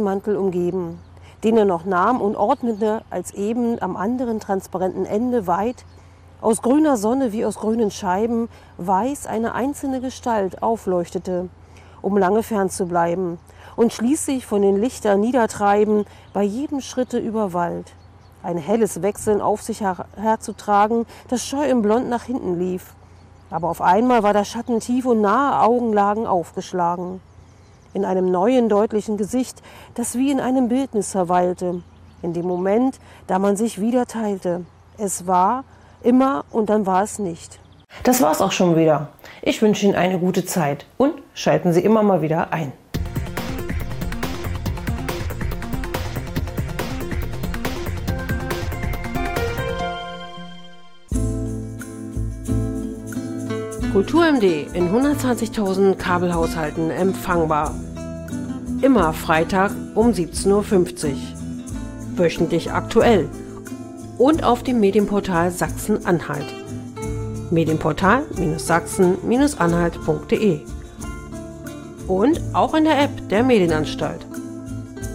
Wolkenmantel umgeben, den er noch nahm und ordnete, als eben am anderen transparenten Ende weit, aus grüner Sonne wie aus grünen Scheiben, weiß eine einzelne Gestalt aufleuchtete, um lange fernzubleiben und schließlich von den Lichtern niedertreiben, bei jedem Schritte über Wald. Ein helles Wechseln auf sich herzutragen, das scheu im Blond nach hinten lief. Aber auf einmal war der Schatten tief und nahe Augenlagen aufgeschlagen. In einem neuen, deutlichen Gesicht, das wie in einem Bildnis verweilte. In dem Moment, da man sich wieder teilte. Es war immer und dann war es nicht. Das war's auch schon wieder. Ich wünsche Ihnen eine gute Zeit und schalten Sie immer mal wieder ein. KulturMD in 120.000 Kabelhaushalten empfangbar. Immer Freitag um 17:50 Uhr. Wöchentlich aktuell. Und auf dem Medienportal Sachsen-Anhalt. Medienportal-sachsen-anhalt.de. Und auch in der App der Medienanstalt.